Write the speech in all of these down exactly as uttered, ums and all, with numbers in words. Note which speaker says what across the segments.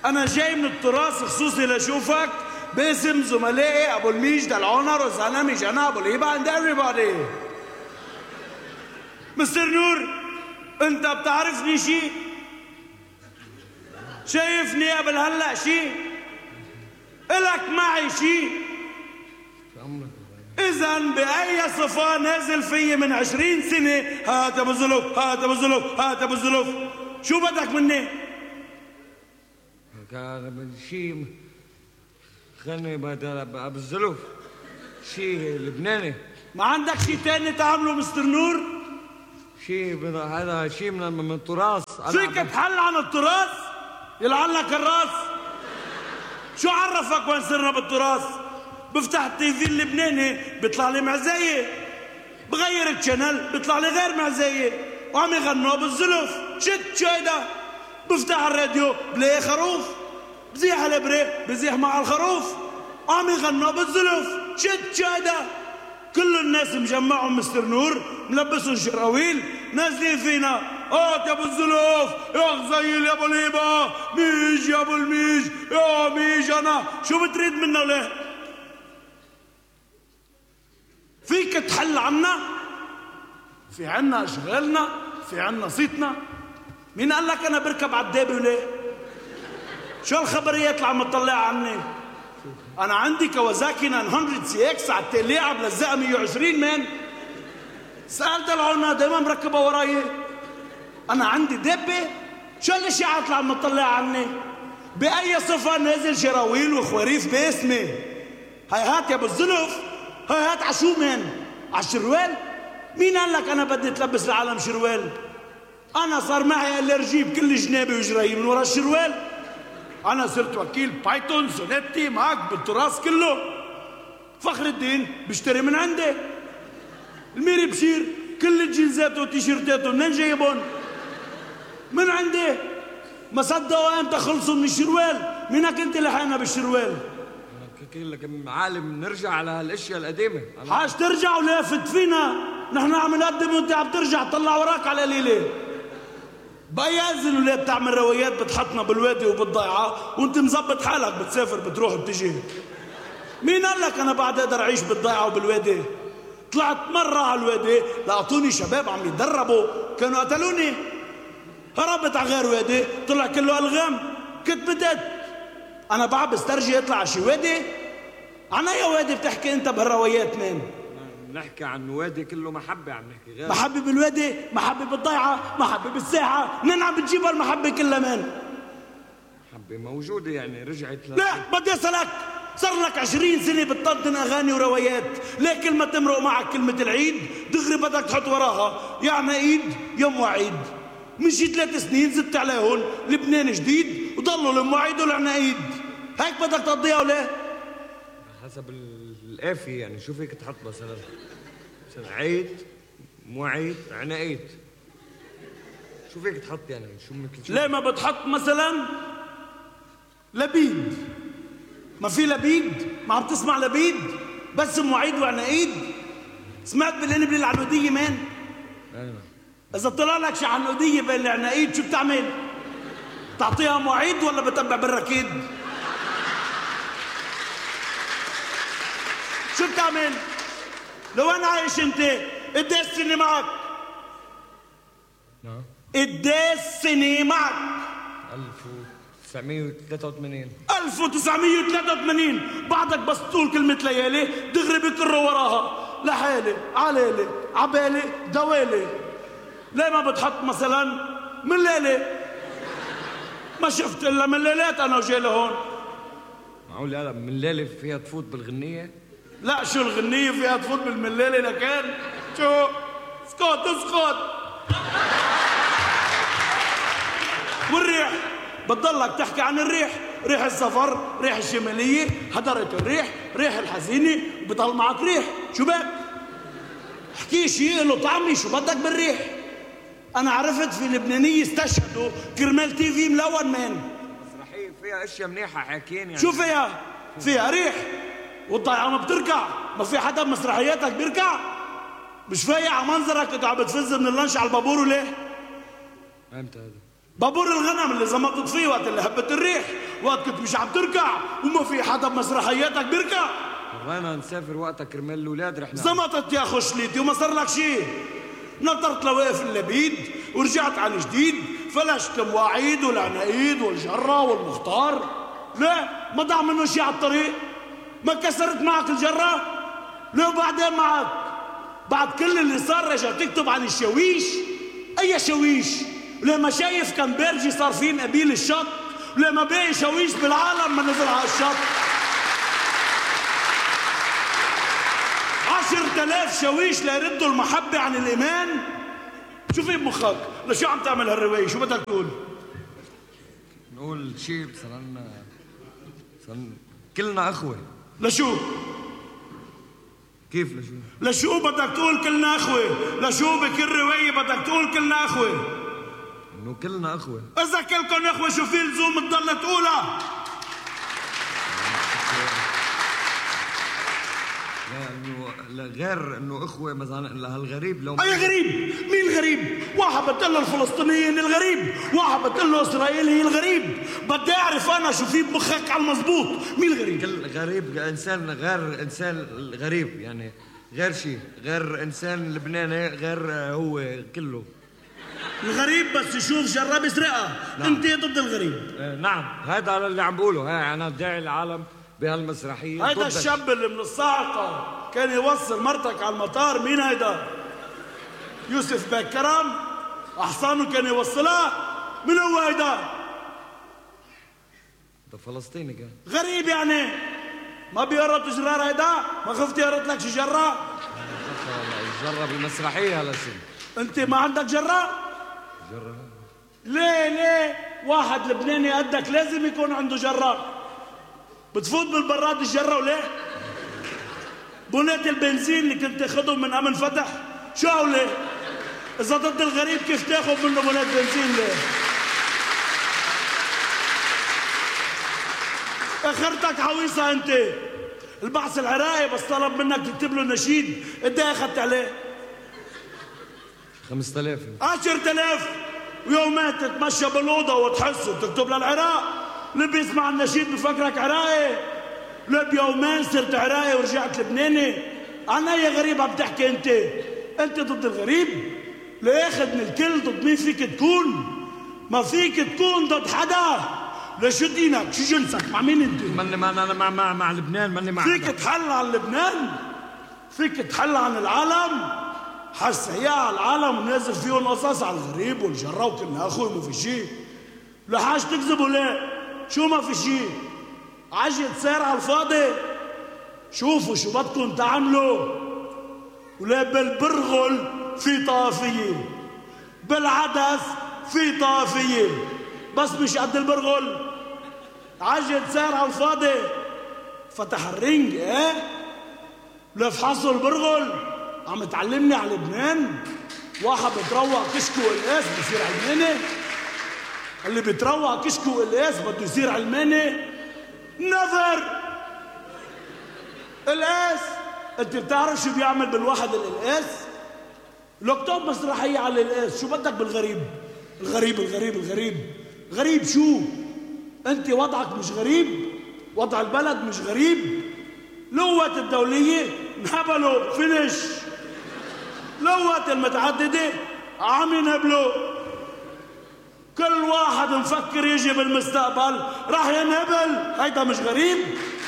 Speaker 1: أنا جاي من التراث خصوصي لشوفك باسم زملائي أبو الميج دلعونر وزلمي جنى أبو الهيبة and everybody. مستر نور أنت بتعرفني شي؟ شايفني قبل هلأ شي؟ إلك معي شي؟ إذا بأي صفة نازل فيي من عشرين سنة هات أبو الزلف هات أبو الزلف هات أبو الزلف شو بدك مني؟
Speaker 2: كان شيء خلني أبو الزلف شيء لبناني.
Speaker 1: ما عندك شيء تاني تعمله مستر نور؟
Speaker 2: شيء هذا شيء من من التراث.
Speaker 1: فيك تحل عن التراث؟ يلعن لك الراس. شو عرفك وين صرنا بالتراث؟ بفتح التيفي اللبناني بيطلع لي معزاية، بغير الشانل بيطلع لي غير معزاية وعم يغنوا ابو الزلف. شت شو هيدا؟ بفتح الراديو بلاقي خروف، بزيح الابره بزيح مع الخروف وعم يغنوا ابو الزلف. شت شو هيدا؟ كل الناس مجمعهم مستر نور ملبسهم شراويل نازلين فينا هات يا ابو الزلف يا غزيل يا ابو الهيبه ميج يا ابو الميج يا ميج انا. شو بتريد منا ليه؟ فيك تحل عنا؟ في عنا اشغالنا، في عنا صيتنا. مين قال لك انا بركب عالدابه وليه؟ شو الخبريات اللي عم تطلعها عني؟ انا عندي كوازاكي تسعمية سي اكس على التقليعه بلزقها مية وعشرين مان. سالت العنا دايما مركبها وراي. انا عندي دبه. شو الاشاعات اللي عم تطلعها عني؟ باي صفه نازل شراويل وخواريف باسمي؟ هاي هات يا ابو الزلف هاي هات عشو مان؟ عالشروال؟ مين قال لك انا بدي اتلبس العالم شروال؟ انا صار معي الرجي بكل جنابي وجراي من ورا الشروال. انا صرت وكيل بايثون سونيتي معك بالتراث كله. فخر الدين بشتري من عندي. الميري بشير كل الجينزات والتيشيرتات منين جايبهم؟ من عندي. ما صدقوا امتى خلصوا من الشروال. مينك انت لحقنا بالشروال؟
Speaker 2: انا لك معالم نرجع على هالاشياء القديمه.
Speaker 1: حاج ترجع ولافت فينا. نحن عم نقدم وانت عم ترجع طلع وراك على قليله. بيازن ولا بتعمل روايات بتحطنا بالوادي وبالضيعه وانت مزبط حالك بتسافر بتروح وبتجي. مين قال لك انا بعد اقدر اعيش بالضيعه وبالوادي؟ طلعت مره على الوادي لقطوني شباب عم يتدربوا كانوا قتلوني. هربت على غير وادي طلع كله الغام كتبتت. انا بعد بسترجي اطلع على شي وادي. عن اي وادي بتحكي انت بهالروايات مين؟
Speaker 2: نحكي عن وادي كله محبه. عم نحكي غير
Speaker 1: محبه بالوادي، محبه بالضيعه، محبه بالساحه. منين عم بتجيب هالمحبه كلها مان؟
Speaker 2: محبه موجوده يعني رجعت ل...
Speaker 1: لا بدي اسالك صار لك عشرين سنه بتطنطن اغاني وروايات، ليه كل ما تمرق معك كلمه العيد دغري بدك تحط وراها يا عيد يا ام وعيد؟ من شي ثلاث سنين زدت عليهم لبنان جديد وضلوا المواعيد والعنايد. هيك بدك تقضيها ولا؟
Speaker 2: حسب القافية يعني. شو فيك تحط مثلا مثلا عيد مواعيد عنايد؟ شو فيك تحط يعني؟ شو مثل شو؟
Speaker 1: ليه ما بتحط مثلا لبيد؟ ما في لبيد؟ ما عم تسمع لبيد؟ بس مواعيد وعنايد. سمعت بالانبلي العنودية مان؟
Speaker 2: ايوه.
Speaker 1: اذا طلع لك شي عنودية بين العنايد شو بتعمل؟ تعطيها مواعيد ولا بتبع بالركيد؟ شو بتعمل؟ لوين عايش انت؟ قديش سنة معك؟
Speaker 2: نعم
Speaker 1: قديش سنة معك؟
Speaker 2: ألف وتسعمية وثلاثة وثمانين.
Speaker 1: ألف وتسعمية وثلاثة وثمانين. بعدك بس تقول كلمة ليالي دغري بكروا وراها لحالي علالي عبالي دوالي. ليه ما بتحط مثلا من ليلة؟ ما شفت الا من ليلات انا وجاي لهون.
Speaker 2: معقول لا من ليلة فيها تفوت بالغنية؟
Speaker 1: لا شو الغنية فيها تفوت بالملالة لكان؟ شو؟ اسكت اسكت. والريح بتضلك تحكي عن الريح. ريح السفر، ريح الشمالية، هدرة الريح، ريح الحزينة، بضل معك ريح. شو بك؟ احكي شيء له طعمي. شو بدك بالريح؟ أنا عرفت في لبنانية استشهدوا كرمال تي في ملون مان.
Speaker 2: مسرحية فيها أشياء منيحة حاكين يعني.
Speaker 1: شو فيها؟ فيها ريح والضيعة ما بتركع. ما في حدا بمسرحياتك بيركع؟ مش فايق على منظرك كنت عم بتفز من اللانش على البابور وليه؟
Speaker 2: امتى هذا؟
Speaker 1: بابور الغنم اللي زمطت فيه وقت اللي هبت الريح وقت كنت مش عم تركع وما في حدا بمسرحياتك بيركع.
Speaker 2: قررنا نسافر وقتها كرمال الاولاد رحنا.
Speaker 1: زمطت يا خشليتي وما صار لك شيء. نطرت لواقف اللبيد ورجعت عن جديد، فلشت مواعيد والعنايد والجرة والمختار. لا ما ضاع منه شيء على الطريق. ما كسرت معك الجرة؟ ليه وبعدين معك؟ بعد كل اللي صار رجع تكتب عن الشاويش؟ أي شاويش؟ لما شايف كان بيرجي صار فيه مقابيل الشط، ولما باقي شاويش بالعالم ما نزل على الشط. عشرة آلاف شاويش ليردوا المحبة عن الإيمان. شو في بمخك؟ لشو عم تعمل هالرواية؟ شو بدك تقول؟
Speaker 2: نقول شيء صرنا صرنا كلنا أخوة.
Speaker 1: لشو؟
Speaker 2: كيف لشو؟
Speaker 1: لشو بدك تقول كلنا أخوة؟ لشو بكل رواية بدك تقول كلنا أخوة؟
Speaker 2: إنه كلنا أخوة.
Speaker 1: إذا كلكم أخوة شو في لزوم تضل تقولها؟
Speaker 2: لا انه غير انه اخوه مثلا هالغريب لو
Speaker 1: اي غريب؟ مين الغريب؟ واحد بتقول له الفلسطينيين الغريب، واحد بتقول له اسرائيلي الغريب. بدي اعرف انا شو في بمخك على المضبوط، مين الغريب؟
Speaker 2: كل غريب انسان غير انسان غريب، يعني غير شيء، غير انسان لبناني غير هو كله.
Speaker 1: الغريب بس يشوف جرب يسرقها. نعم. انت ضد الغريب.
Speaker 2: آه نعم، هذا اللي عم بقوله. هاي انا داعي العالم بهالمسرحيه.
Speaker 1: هيدا الشاب اللي من الصاعقه كان يوصل مرتك على المطار، مين هيدا؟ يوسف بيك كرم؟ احصانه كان يوصلها؟ من هو هيدا؟
Speaker 2: ده فلسطيني كان.
Speaker 1: غريب يعني؟ ما بيقرط جرار هيدا؟ ما خفت يقرط لك شي جرة؟
Speaker 2: الجرة بالمسرحية هلا شيء.
Speaker 1: انت ما عندك جرة؟
Speaker 2: جرة؟
Speaker 1: ليه ليه؟ واحد لبناني قدك لازم يكون عنده جرة. بتفوت بالبراد الجرة وليه؟ بونات البنزين اللي كنت تاخذهم من امن فتح شو هولي؟ اذا ضد الغريب كيف تاخذ منه بونات بنزين ليه؟ اخرتك عويصة انت. البعث العراقي بس طلب منك تكتب له نشيد، قد ايه اخذت عليه؟
Speaker 2: خمسة آلاف.
Speaker 1: عشرة آلاف ويومين تتمشى بالاوضه وتحس وتكتب للعراق. اللي بيسمع النشيد بفكرك عراقي. لا بيومين صرت عراقي ورجعت لبناني. عن اي غريب عم تحكي انت؟ انت ضد الغريب؟ لا ياخذ من الكل. ضد مين فيك تكون؟ ما فيك تكون ضد حدا. لشو دينك؟ شو جنسك؟ مع مين انت؟
Speaker 2: ماني مع انا مع مع مع لبنان، ماني مع
Speaker 1: فيك تحل عن لبنان؟ فيك تحل عن العالم؟ حس هي على العالم ونازل فيهم قصص على الغريب والجرة وكلنا اخوي ما في شيء. لحاج تكذبوا ليه؟ شو ما في شيء؟ عجل سير على الفاضي. شوفوا شو بدكم تعملوا. ولا بالبرغل في طائفية، بالعدس في طائفية، بس مش قد البرغل. عجل سير على الفاضي. فتح الرنج ايه؟ لا فحصوا البرغل. عم تعلمني على لبنان؟ واحد بتروق كشكو والقاس بصير علماني؟ اللي بتروق كشكو والقاس بده يصير علماني؟ نذر. القاس انت بتعرف شو بيعمل بالواحد القاس؟ لو اكتب مسرحيه على القاس شو بدك بالغريب؟ الغريب الغريب الغريب غريب شو؟ انت وضعك مش غريب؟ وضع البلد مش غريب؟ لوت الدوليه نهبلوا فينش. لوت المتعدده عم ينهبلوا. كل واحد مفكر يجي بالمستقبل راح ينهبل. هيدا مش غريب؟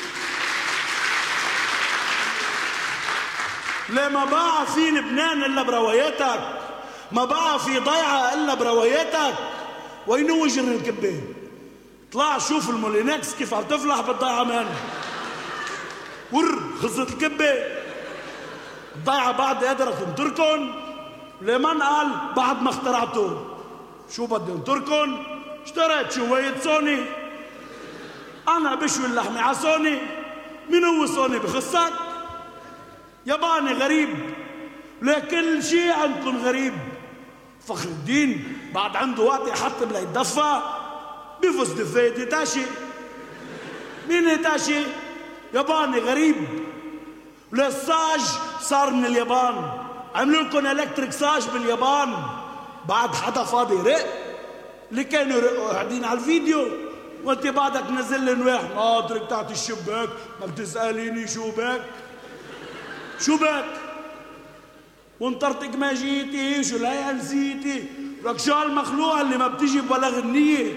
Speaker 1: ليه ما بقى في لبنان الا برواياتك؟ ما بقى في ضيعه الا برواياتك؟ وين هو جر الكبه؟ طلع شوف المولينكس كيف عم تفلح بالضيعه مان. ور خلصت الكبه. الضيعه بعد قادره تنطركن؟ لمن قال بعد ما اخترعته؟ شو بدي انطركن؟ اشتريت شوية سوني. انا بشوي اللحمه على سوني. مين هو سوني بخصك؟ ياباني غريب. لكل شيء عندكم غريب. فخر الدين بعد عنده وقت يحطم ليتدفى بفوز دفاية هيتاشي. مين هيتاشي؟ ياباني غريب. للساج صار من اليابان. عملوا لكم الكتريك ساج باليابان. بعد حدا فاضي رق؟ اللي كانوا يرقوا قاعدين على الفيديو وانت بعدك نزل لي نواح ناطرك تحت الشباك، ما بتسأليني شو بك؟ شو بك؟ وانطرتك ما جيتي، شو لا نسيتي؟ لك شو هالمخلوقة اللي ما بتجي بولا غنية؟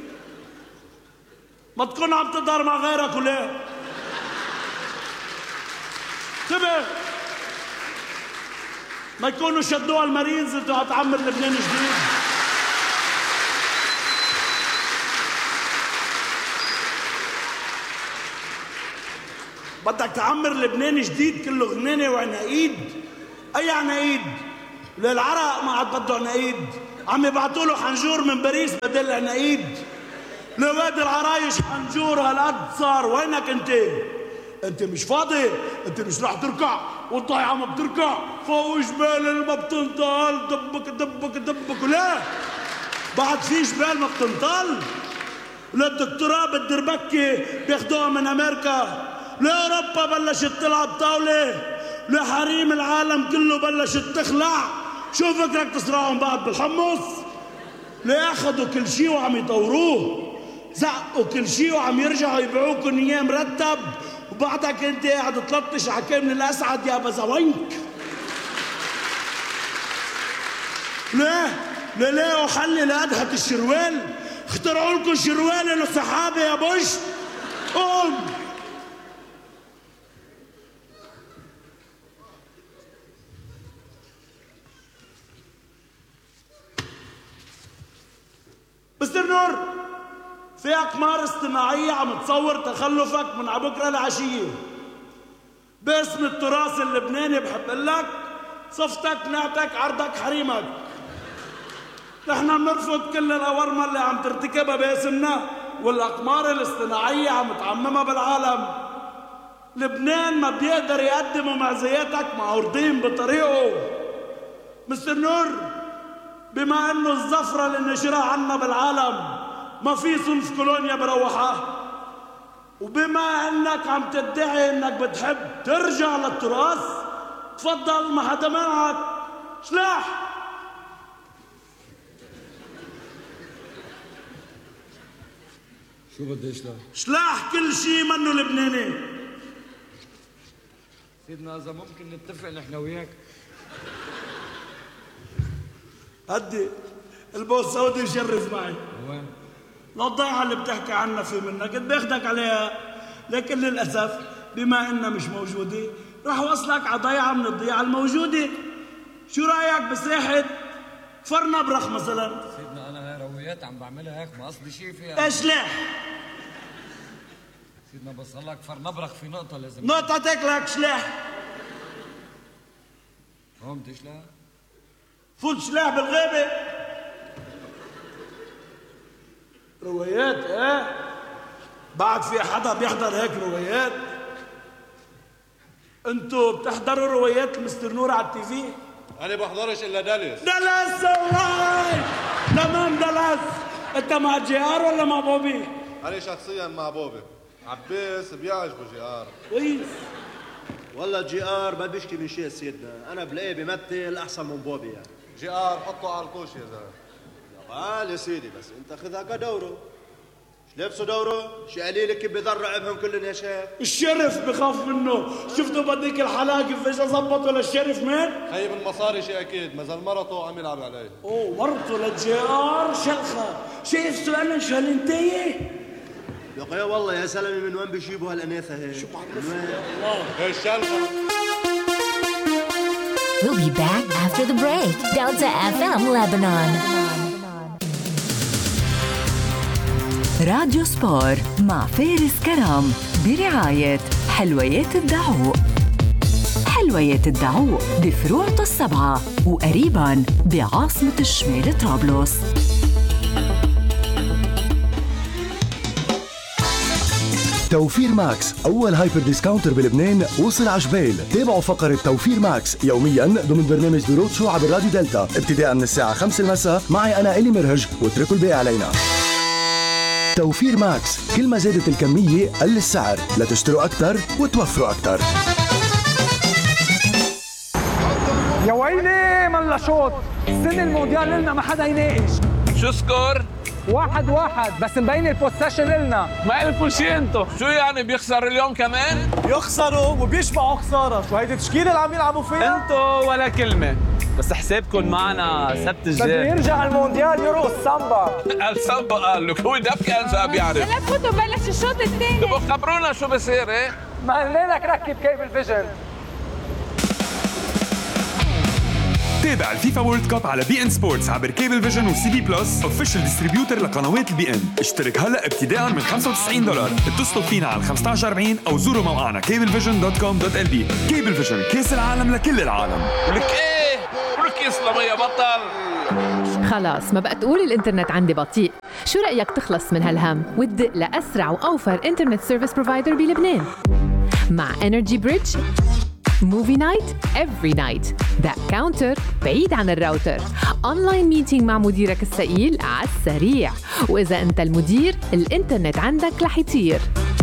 Speaker 1: ما تكون عم تظهر مع غيرك ولا؟ انتبه ما يكونوا شدوها المارينز انتوا هتعمر لبنان جديد. بدك تعمر لبنان جديد كله غنانه وعنايد. اي عنايد؟ للعرق ما عاد بده عنايد، عم يبعتوا له حنجور من باريس بدل عنايد. لواد العرايش حنجور هالقد صار، وينك انت؟ انت مش فاضي، انت مش رح تركع والضيعه ما بتركع فوق جبال اللي ما بتنطل دبك دبك دبك. ولا بعد في جبال ما بتنطل؟ للدكتوراه بالدربكه بياخدوها من امريكا، لاوروبا بلشت تلعب طاوله، لحريم العالم كله بلشت تخلع. شو فكرك تسرعهم بعد بالحمص؟ ليه اخذوا كل شيء وعم يطوروه، زقوا كل شيء وعم يرجعوا يبيعوكم اياه مرتب، وبعدك انت قاعد تلطش على كامل الاسعد يا بزوينك. ليه؟ ليه ليه وحلي لأدهة الشروال؟ اخترعوا لكم شروال له سحابه يا بوش. قوم مستر نور، في أقمار اصطناعية عم تصور تخلفك من عبكرة لعشية باسم التراث اللبناني. بحب لك صفتك نعتك عرضك حريمك. نحن بنرفض كل الأورمة اللي عم ترتكبها باسمنا، والأقمار الاصطناعية عم تعممها بالعالم. لبنان ما بيقدر يقدم معزياتك معروضين بطريقه. مستر نور، بما انه الزفرة اللي نشرها عنا بالعالم ما في صنف كولونيا بروحها، وبما انك عم تدعي انك بتحب ترجع للتراث، تفضل ما حدا منعك. سلاح
Speaker 2: شو بدي اشلح؟
Speaker 1: سلاح كل شيء منه لبناني.
Speaker 2: سيدنا اذا ممكن نتفق نحن وياك.
Speaker 1: هدي البوس سعودي يشرف معي.
Speaker 2: وين؟
Speaker 1: لو الضيعة اللي بتحكي عنها في منك كنت باخدك عليها، لكن للأسف بما إنها مش موجودة راح وصلك على ضيعة من الضيعة الموجودة. شو رأيك بساحة كفر نبرخ مثلا؟
Speaker 2: سيدنا أنا هاي رويات عم بعملها هيك، ما قصدي شيء فيها.
Speaker 1: إيش ليه؟
Speaker 2: سيدنا بس هلا كفر نبرخ في نقطة لازم
Speaker 1: نقطة تاكلك شلاح.
Speaker 2: هون تشلح؟
Speaker 1: فوت شلاح بالغابة. روايات ايه؟ بعد في حدا بيحضر هيك روايات؟ انتوا بتحضروا روايات مستر نور على التي في؟
Speaker 3: انا بحضرش الا دلس.
Speaker 1: دلس الله! تمام دلس. انت مع جي ار ولا مع بوبي؟
Speaker 3: انا شخصيا مع بوبي. عباس بيعجبه جي ار.
Speaker 1: كويس.
Speaker 4: والله جي ار ما بيشكي من شيء سيدنا، انا بلاقيه بيمثل احسن من بوبي يعني.
Speaker 3: جي ار حطه على الكوش يا زلمه.
Speaker 4: قال يا سيدي بس انت خذها كدوره. ايش لابسه دوره؟ شي قليل كيف بيضرع بهم كلهم يا شيخ.
Speaker 1: الشرف بخاف منه. شفتوا بديك الحلاقه كيفاش ظبطوا للشرف مين؟
Speaker 3: خيب المصاري شيء اكيد، ما زال مرته عم يلعب عليه.
Speaker 1: اوه مرته للجي ار شلخه. شايف سؤال شو هالانتيه؟
Speaker 4: يا اخي والله يا سلامي من وين بيجيبوا هالاناثه هيك؟
Speaker 1: شو بعرفني يا الله.
Speaker 3: هي الشلخه.
Speaker 5: We'll be back after the break. Delta إف إم Lebanon.
Speaker 6: راديو سبور مع فارس كرم برعاية حلويات الدعوق. حلويات الدعوق بفروع السبعة وقريبا بعاصمة الشمال طرابلس.
Speaker 7: توفير ماكس أول هايبر ديسكاونتر بلبنان وصل على جبال. تابعوا فقرة توفير ماكس يومياً ضمن برنامج دروت شو عبر راديو دلتا ابتداء من الساعة خمسة المساء معي أنا إلي مرهج، واتركوا الباقي علينا. توفير ماكس، كل ما زادت الكمية قل السعر، لتشتروا أكتر وتوفروا أكتر.
Speaker 8: يا ويلي ملا شوط، السنة المونديال لنا ما حدا يناقش.
Speaker 9: شو سكور؟
Speaker 8: واحد واحد بس مبين البوسيشن إلنا.
Speaker 9: ما إلكم شي انتو. شو يعني بيخسر اليوم كمان؟
Speaker 8: يخسروا وبيشبعوا خسارة. شو هيدي التشكيلة اللي عم يلعبوا فيها؟
Speaker 9: انتو ولا كلمة، بس حسابكم معنا سبت الجاي.
Speaker 8: بده يرجع المونديال يرقص سامبا.
Speaker 9: السامبا قال لك هو دبكة انسى بيعرف.
Speaker 10: هلا فوتوا بلش الشوط الثاني.
Speaker 9: تبقوا خبرونا شو بصير ايه؟
Speaker 8: ما قلنا لك ركب كيبل فيجن.
Speaker 11: تابع الفيفا وورلد كاب على بي ان سبورتس عبر كيبل فيجن وسي بي بلس اوفيشال ديستريبيوتر لقنوات البي ان. اشترك هلا ابتداء من خمسة وتسعين دولار. اتصلوا فينا على خمسة عشر أربعين او زوروا موقعنا كيبل فيجن دوت كوم دوت ال بي. كيبل فيجن، كاس العالم لكل العالم.
Speaker 9: ولك ايه؟ ولك يسلم يا بطل.
Speaker 12: خلاص ما بقى تقول الانترنت عندي بطيء. شو رأيك تخلص من هالهم وتدق لأسرع وأوفر انترنت سيرفيس بروفايدر بلبنان؟ مع انرجي بريدج موفي نايت every night. ذا كاونتر بعيد عن الراوتر. اونلاين ميتينج مع مديرك الثقيل على السريع. واذا انت المدير الانترنت عندك رح يطير.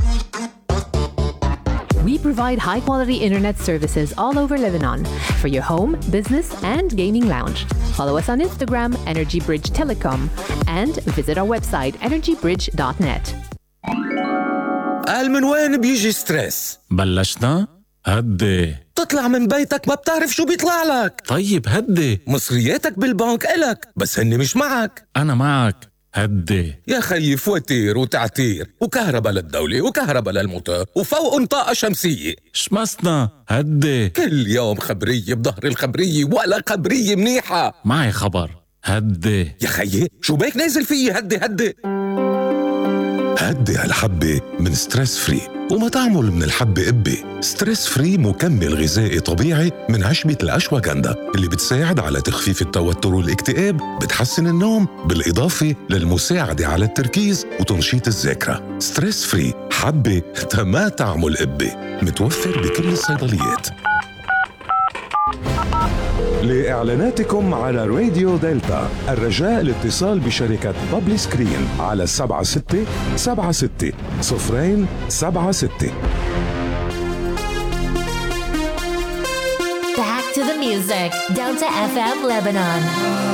Speaker 12: We provide high-quality internet services all over Lebanon for your home, business, and gaming lounge. Follow us on Instagram, Energy Bridge Telecom, and visit our website, energy bridge dot net.
Speaker 13: قال من وين بيجي ستريس؟
Speaker 14: بلشنا؟ هدي.
Speaker 13: تطلع من بيتك ما بتعرف شو بيطلع لك.
Speaker 14: طيب هدي.
Speaker 13: مصرياتك بالبنك إلك بس هن مش معك.
Speaker 14: أنا معك. هدي.
Speaker 13: يا خيي فواتير وتعتير وكهرباء للدولة وكهرباء للموتور وفوقن طاقة شمسية.
Speaker 14: شمسنا. هدي.
Speaker 13: كل يوم خبرية بظهر الخبرية ولا خبرية منيحة.
Speaker 14: معي خبر. هدي.
Speaker 13: يا خيي شو بيك نازل فيي؟ هدي هدي
Speaker 15: هدي هالحبة من ستريس فري، وما تعمل من الحبة قبة. ستريس فري مكمل غذائي طبيعي من عشبة الأشواغندا اللي بتساعد على تخفيف التوتر والاكتئاب، بتحسن النوم، بالإضافة للمساعدة على التركيز وتنشيط الذاكرة. ستريس فري حبة ما تعمل قبة، متوفر بكل الصيدليات.
Speaker 16: لإعلاناتكم على راديو دلتا الرجاء الاتصال بشركة بابلي سكرين على سبعة ستة سبعة ستة صفرين سبعة ستة.
Speaker 5: Back to the music. Delta إف إم Lebanon.